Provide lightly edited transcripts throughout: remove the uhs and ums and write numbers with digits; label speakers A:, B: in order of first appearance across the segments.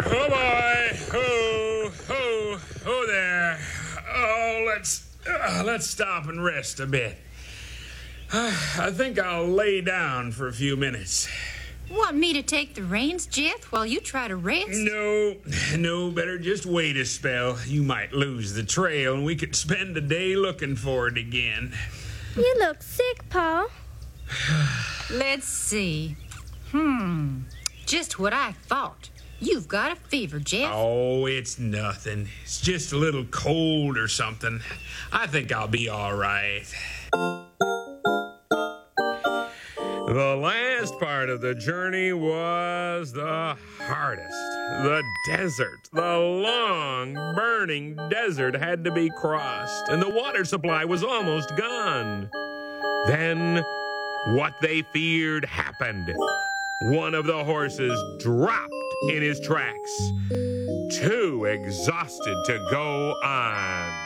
A: Oh boy! Oh there! Oh, let's stop and rest a bit. I think I'll lay down for a few minutes.
B: Want me to take the reins, Jeff, while you try to rest?
A: No, better just wait a spell. You might lose the trail, and we could spend the day looking for it again.
C: You look sick, Pa.
B: Let's see. Just what I thought. You've got a fever, Jeff.
A: Oh, it's nothing. It's just a little cold or something. I think I'll be all right. The last part of the journey was the hardest. The desert. The long, burning desert had to be crossed, and the water supply was almost gone. Then, what they feared happened. One of the horses dropped in his tracks, too exhausted to go on.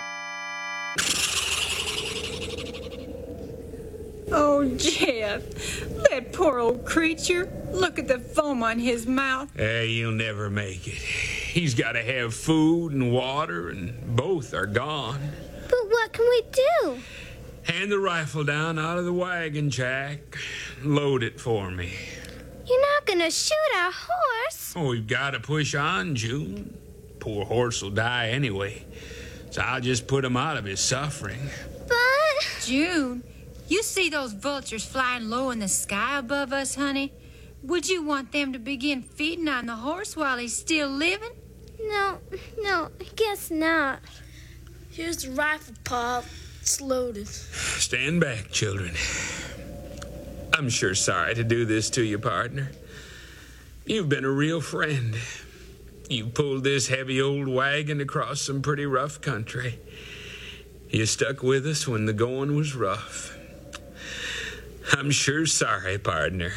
B: Oh, Jeff, that poor old creature. Look at the foam on his mouth.
A: He'll never make it. He's got to have food and water, and both are gone.
C: But what can we do?
A: Hand the rifle down out of the wagon, Jack. Load it for me.
C: You're not gonna shoot our horse.
A: Oh, we've got to push on, June. Poor horse will die anyway, so I'll just put him out of his suffering.
C: But...
B: June, you see those vultures flying low in the sky above us, honey? Would you want them to begin feeding on the horse while he's still living?
C: No, I guess not.
D: Here's the rifle, Pa. It's loaded.
A: Stand back, children. I'm sure sorry to do this to you, partner. You've been a real friend. You pulled this heavy old wagon across some pretty rough country. You stuck with us when the going was rough. I'm sure sorry, partner.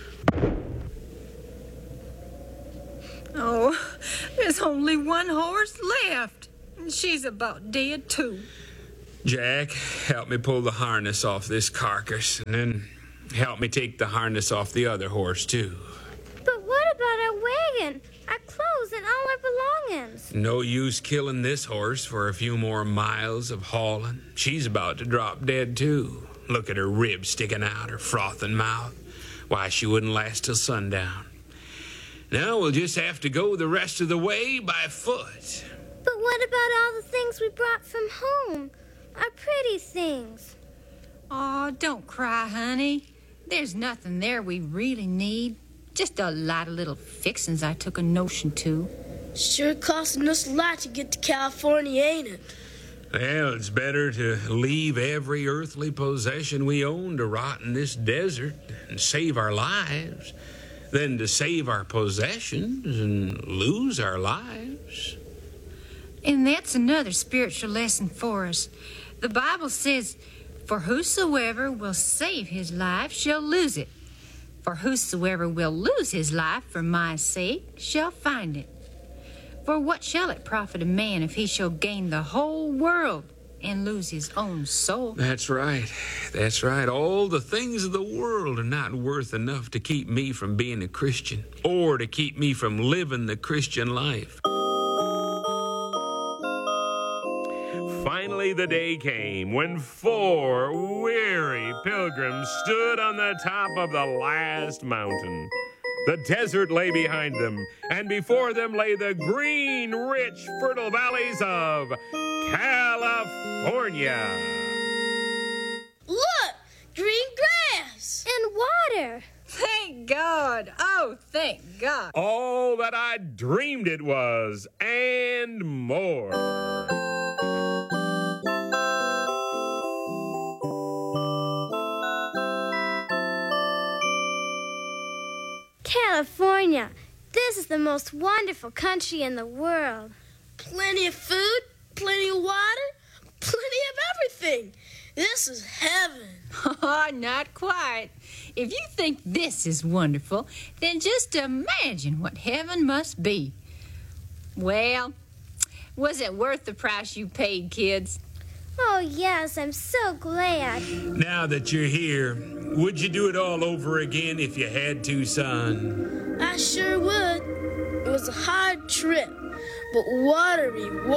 B: Oh, there's only one horse left. And she's about dead, too.
A: Jack, help me pull the harness off this carcass, and then help me take the harness off the other horse, too.
C: But what about our wagon, our clothes, and all our belongings?
A: No use killing this horse for a few more miles of hauling. She's about to drop dead, too. Look at her ribs sticking out, her frothing mouth. Why, she wouldn't last till sundown. Now we'll just have to go the rest of the way by foot.
C: But what about all the things we brought from home? Our pretty things.
B: Oh, don't cry, honey. There's nothing there we really need. Just a lot of little fixings I took a notion to.
D: Sure costing us a lot to get to California, ain't it?
A: Well, it's better to leave every earthly possession we own to rot in this desert and save our lives than to save our possessions and lose our lives.
B: And that's another spiritual lesson for us. The Bible says, "For whosoever will save his life shall lose it. For whosoever will lose his life for my sake shall find it. For what shall it profit a man if he shall gain the whole world and lose his own soul?"
A: That's right. All the things of the world are not worth enough to keep me from being a Christian or to keep me from living the Christian life. Finally, the day came when 4 weary pilgrims stood on the top of the last mountain. The desert lay behind them, and before them lay the green, rich, fertile valleys of California.
D: Look! Green grass!
C: And water.
B: Thank God. Oh, thank God.
A: All that I dreamed it was, and more.
C: California. This is the most wonderful country in the world.
D: Plenty of food, plenty of water, plenty of everything. This is heaven.
B: Oh, not quite. If you think this is wonderful, then just imagine what heaven must be. Well, was it worth the price you paid, kids?
C: Oh, yes, I'm so glad.
A: Now that you're here, would you do it all over again if you had to, son?
D: I sure would. It was was a hard trip, but watery.